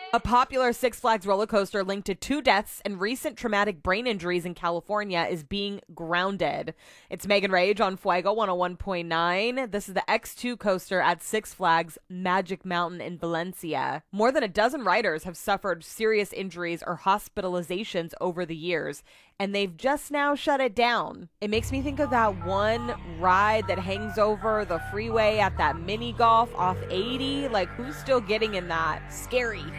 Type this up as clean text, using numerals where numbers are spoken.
A popular Six Flags roller coaster linked to 2 deaths and recent traumatic brain injuries in California is being grounded. It's Megan Rage on Fuego 101.9. This is the X2 coaster at Six Flags Magic Mountain in Valencia. More than a dozen riders have suffered serious injuries or hospitalizations over the years, and they've just now shut it down. It makes me think of that one ride that hangs over the freeway at that mini golf off 80. Like, who's still getting in that? Scary.